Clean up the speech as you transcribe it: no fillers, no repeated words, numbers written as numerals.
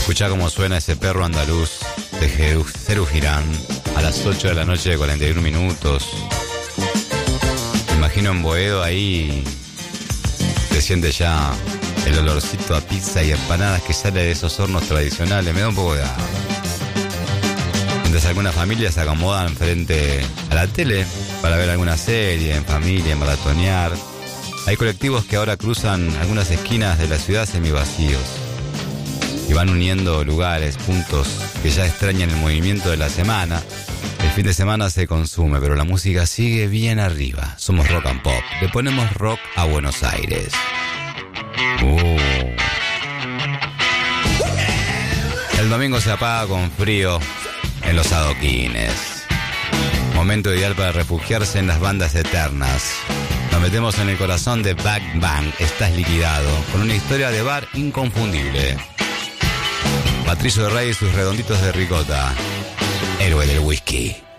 Escuchá cómo suena ese perro andaluz de Serú Girán a las 8 de la noche de 41 minutos. Me imagino en Boedo ahí. Se siente ya el olorcito a pizza y empanadas que sale de esos hornos tradicionales. Me da un poco de hambre. Mientras algunas familias se acomodan frente a la tele para ver alguna serie en familia, maratonear. Hay colectivos que ahora cruzan algunas esquinas de la ciudad semivacíos y van uniendo lugares, puntos que ya extrañan el movimiento de la semana. El fin de semana se consume, pero la música sigue bien arriba. Somos Rock and Pop. Le ponemos rock a Buenos Aires. El domingo se apaga con frío en los adoquines. Momento ideal para refugiarse en las bandas eternas. Nos metemos en el corazón de Back Bang. Estás liquidado. Con una historia de bar inconfundible. Patricio Rey y sus redonditos de ricota. Héroe del whisky.